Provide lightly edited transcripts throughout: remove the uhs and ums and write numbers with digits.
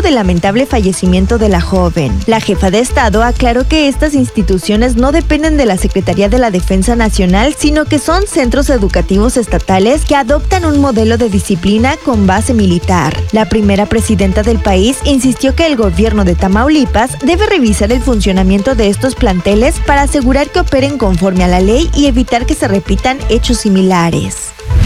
del lamentable fallecimiento de la joven. La jefa de Estado aclaró que estas instituciones no dependen de la Secretaría de la Defensa Nacional, sino que son centros educativos estatales que adoptan un modelo de disciplina con base militar. La primera presidenta del país insistió que el gobierno de Tamaulipas debe revisar el funcionamiento de estos planteles para asegurar que operen conforme a la ley y evitar que se repitan hechos similares.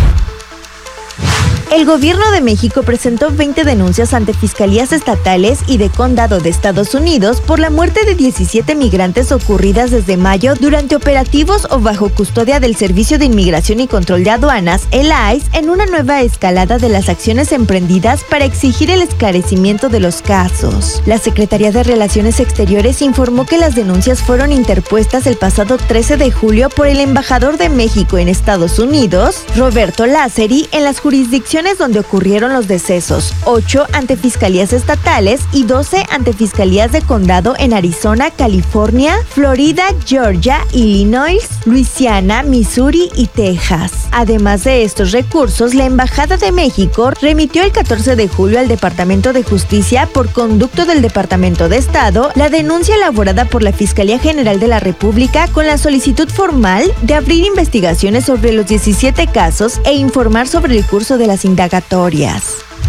El gobierno de México presentó 20 denuncias ante fiscalías estatales y de condado de Estados Unidos por la muerte de 17 migrantes ocurridas desde mayo durante operativos o bajo custodia del Servicio de Inmigración y Control de Aduanas, el ICE, en una nueva escalada de las acciones emprendidas para exigir el esclarecimiento de los casos. La Secretaría de Relaciones Exteriores informó que las denuncias fueron interpuestas el pasado 13 de julio por el embajador de México en Estados Unidos, Roberto Lázari, en las jurisdicciones donde ocurrieron los decesos, 8 ante fiscalías estatales y 12 ante fiscalías de condado en Arizona, California, Florida, Georgia, Illinois, Luisiana, Missouri y Texas. Además de estos recursos, la Embajada de México remitió el 14 de julio al Departamento de Justicia, por conducto del Departamento de Estado, la denuncia elaborada por la Fiscalía General de la República con la solicitud formal de abrir investigaciones sobre los 17 casos e informar sobre el curso de las indagatorias.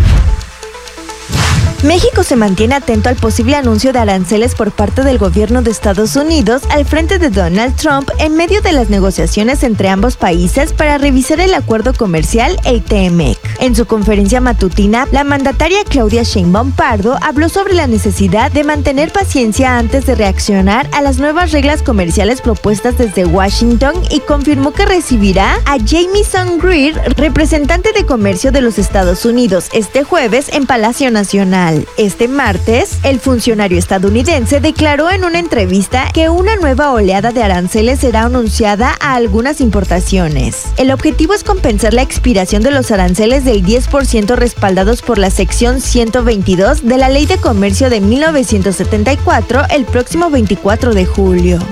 México se mantiene atento al posible anuncio de aranceles por parte del gobierno de Estados Unidos al frente de Donald Trump en medio de las negociaciones entre ambos países para revisar el acuerdo comercial, el TMEC. En su conferencia matutina, la mandataria Claudia Sheinbaum Pardo habló sobre la necesidad de mantener paciencia antes de reaccionar a las nuevas reglas comerciales propuestas desde Washington y confirmó que recibirá a Jamieson Greer, representante de comercio de los Estados Unidos, este jueves en Palacio Nacional. Este martes, el funcionario estadounidense declaró en una entrevista que una nueva oleada de aranceles será anunciada a algunas importaciones. El objetivo es compensar la expiración de los aranceles del 10% respaldados por la sección 122 de la Ley de Comercio de 1974 el próximo 24 de julio.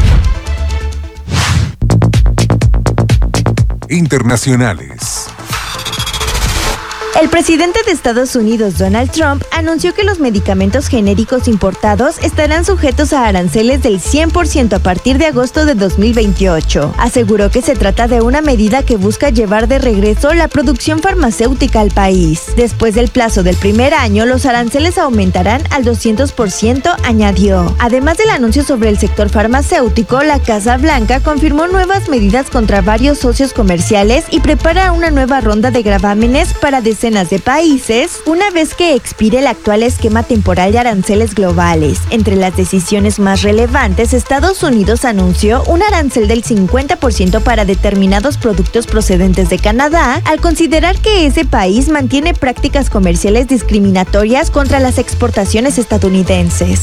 Internacionales. El presidente de Estados Unidos, Donald Trump, anunció que los medicamentos genéricos importados estarán sujetos a aranceles del 100% a partir de agosto de 2028. Aseguró que se trata de una medida que busca llevar de regreso la producción farmacéutica al país. Después del plazo del primer año, los aranceles aumentarán al 200%, añadió. Además del anuncio sobre el sector farmacéutico, la Casa Blanca confirmó nuevas medidas contra varios socios comerciales y prepara una nueva ronda de gravámenes para decenas de países, una vez que expire el actual esquema temporal de aranceles globales. Entre las decisiones más relevantes, Estados Unidos anunció un arancel del 50% para determinados productos procedentes de Canadá, al considerar que ese país mantiene prácticas comerciales discriminatorias contra las exportaciones estadounidenses.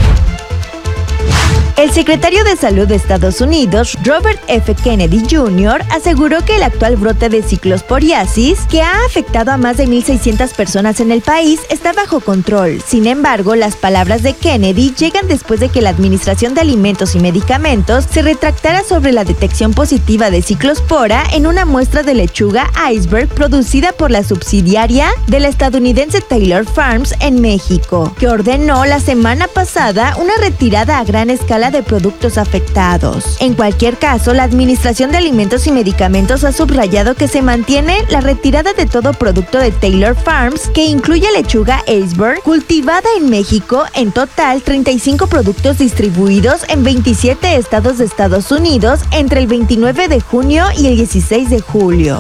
El secretario de Salud de Estados Unidos, Robert F. Kennedy Jr., aseguró que el actual brote de ciclosporiasis, que ha afectado a más de 1,600 personas en el país, está bajo control. Sin embargo, las palabras de Kennedy llegan después de que la Administración de Alimentos y Medicamentos se retractara sobre la detección positiva de ciclospora en una muestra de lechuga iceberg producida por la subsidiaria de la estadounidense Taylor Farms en México, que ordenó la semana pasada una retirada a gran escala de productos afectados. En cualquier caso, la Administración de Alimentos y Medicamentos ha subrayado que se mantiene la retirada de todo producto de Taylor Farms, que incluye lechuga iceberg cultivada en México. En total, 35 productos distribuidos en 27 estados de Estados Unidos entre el 29 de junio y el 16 de julio.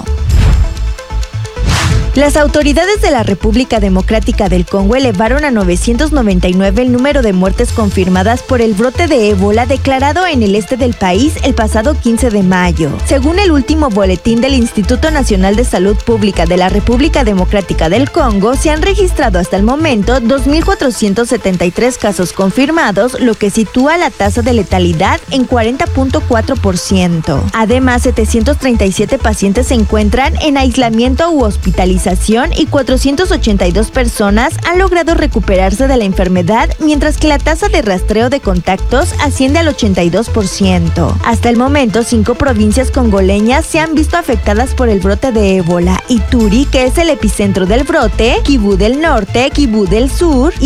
Las autoridades de la República Democrática del Congo elevaron a 999 el número de muertes confirmadas por el brote de ébola declarado en el este del país el pasado 15 de mayo. Según el último boletín del Instituto Nacional de Salud Pública de la República Democrática del Congo, se han registrado hasta el momento 2,473 casos confirmados, lo que sitúa la tasa de letalidad en 40.4%. Además, 737 pacientes se encuentran en aislamiento u hospitalización y 482 personas han logrado recuperarse de la enfermedad, mientras que la tasa de rastreo de contactos asciende al 82%. Hasta el momento, 5 provincias congoleñas se han visto afectadas por el brote de ébola: Ituri, que es el epicentro del brote, Kibú del Norte, Kibú del Sur